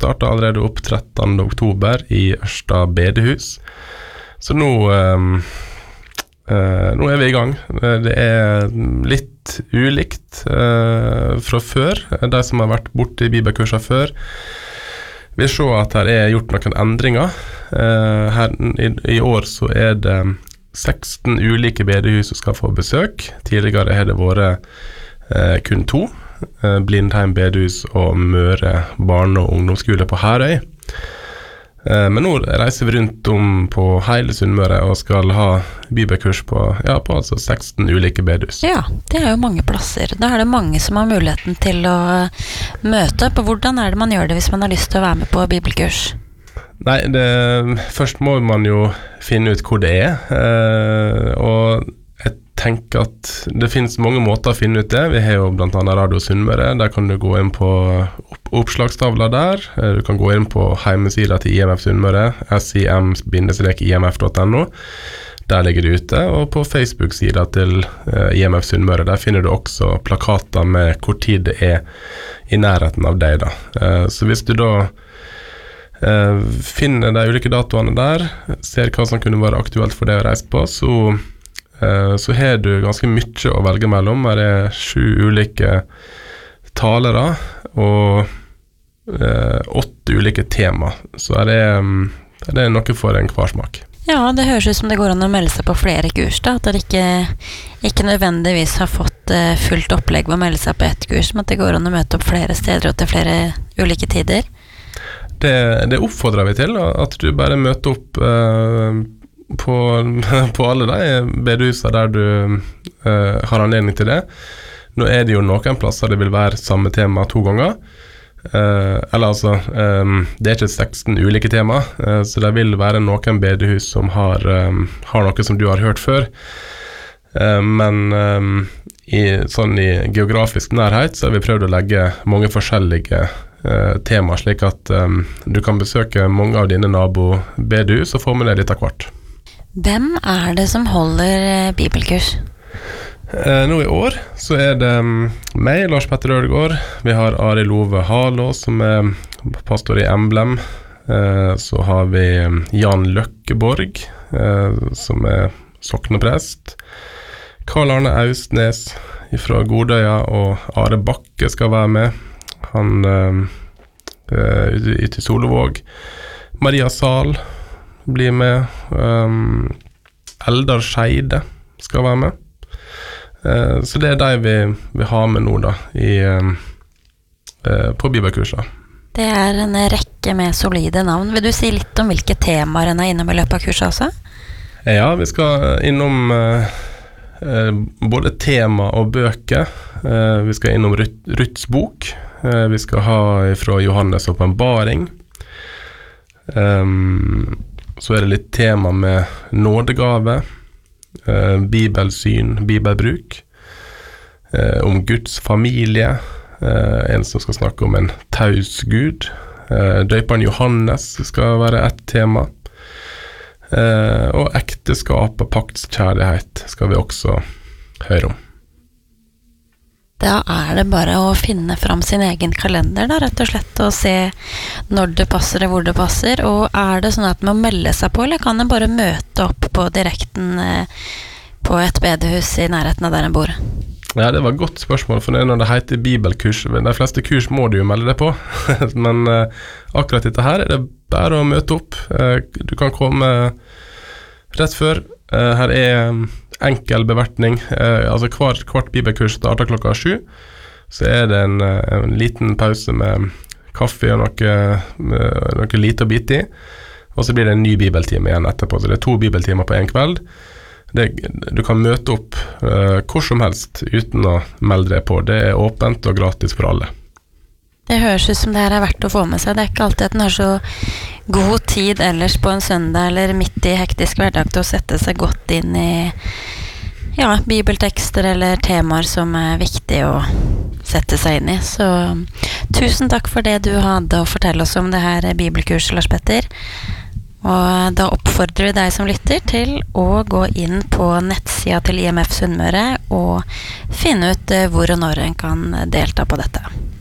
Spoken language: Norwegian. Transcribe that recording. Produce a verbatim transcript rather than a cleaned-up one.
startet allerede opp trettende oktober i Ørsta bedehus. Så nå, um, uh, nå er vi i gang. Det er litt ulikt uh, fra før. De som har vært borte i bibelkurser før, vil se at her er gjort noen endringer. Uh, her, i, I år så er det seksten ulike bedehus som skal få besøk. Tidligere har det vært uh, kun to. Blindheim bedehus og Møre barne- og ungdomsskole på Herøy. Men nå reiser vi rundt om på hele Sunnmøre og skal ha bibelkurs på, ja, på altså seksten ulike bedehus. Ja, det er jo mange plasser. Da er det mange som har muligheten til å møte opp. Hvordan er det man gjør det hvis man har lyst til å være med på bibelkurs? Nei, det, først må man jo finne ut hvor det er, og tenker at det finnes mange måter å finne ut det. Vi har jo blant annet Radio Sunnmøre. Der kan du gå inn på opp oppslagstavla der. Du kan gå inn på hjemmesida til I M F Sunnmøre, s i m bindestrek i m f punktum n o. Der ligger det ute. Og på Facebook-sida til uh, I M F Sunnmøre, der finner du også plakater med hvor tid det er i nærheten av deg da. Uh, så hvis du da uh, finner de ulike datoene der, ser hva som kunne være aktuelt for deg å reise på, så så har du ganske mye å velge mellom. Her er sju ulike talere og eh, åtte ulike tema. Så her er, her er noe for en hver smak. Ja, det høres ut som det går an å melde seg på flere kurs da, at dere ikke, ikke nødvendigvis har fått uh, fullt opplegg ved å melde seg på ett kurs, men at det går an å møte opp flere steder og til flere ulike tider. Det, det oppfordrer vi til, at du bare møter opp uh, På, på alle de bedehusene der du uh, har anledning til det. Nå er det jo noen plasser det vil være samme tema to ganger. Uh, eller altså, um, det er ikke seksten ulike tema, uh, så det vil være noen bedehus som har, um, har noe som du har hørt før. Uh, men um, i, sånn i geografisk nærhet så har vi prøvd å legge mange forskjellige uh, tema, slik at um, du kan besøke mange av dine nabo-bedehus og få med deg litt av hvert. Hvem er det som holder bibelkurs? Eh, nå i år så er det um, meg, Lars Petter Ødegaard. Vi har Ari Love Halå, som er pastor i Emblem. Eh, så har vi Jan Løkkeborg, eh, som er sokneprest. Karl Arne Austnes fra Godøya, og Are Bakke skal være med. Han eh, ute i Solovåg. Maria Sahl blir med. um, Eldar Scheide skal være med. uh, så det er de vi, vi har med nå da i, uh, uh, på bibelkurset. Det er en rekke med solide navn. Vil du si litt om hvilke temaer en er innom i løpet av kurset også? Ja, vi skal innom uh, uh, både tema og bøker. uh, Vi skal innom Ruth, Ruths bok. uh, Vi skal ha fra Johannes åpenbaring. um, Så er det litt tema med nådegave, eh, bibelsyn, bibelbruk, eh, om Guds familie, eh, en som skal snakke om en taus Gud, eh, døperen Johannes skal være et tema, eh, og ekteskap og paktskjærlighet skal vi også høre om. Da er det bare å finne fram sin egen kalender da, rett og slett, og se når det passer og hvor det passer. Og er det sånn at man må melde seg på, eller kan en bare møte opp på direkten eh, på et bedehus i nærheten av der en bor? Ja, det var et godt spørsmål, for når det heter bibelkurs, de fleste kurs må du jo melde deg på, men eh, akkurat dette her er det bare å møte opp. Eh, du kan komme rett før. Eh, her er enkel bevertning, eh, altså hver, hvert bibelkurs starter klokka sju, så er det en, en liten pause med kaffe og noe, noe lite å bite i, og så blir det en ny bibeltime igjen etterpå, så det er to bibeltimer på en kveld. Det, du kan møte opp eh, hvor som helst uten å melde deg på. Det er åpent og gratis for alle. Det høres ut som det her er verdt å få med seg. Det er ikke alltid at den har så god tid ellers på en søndag eller midt i hektisk hverdag til å sette seg godt inn i ja, bibeltekster eller temaer som er viktig å sette seg inn i. Så tusen takk for det du hadde å fortelle oss om det her bibelkurset, Lars Petter. Og da oppfordrer vi deg som lytter til å gå inn på nettsida til I M F Sunnmøre og finne ut hvor og når en kan delta på dette.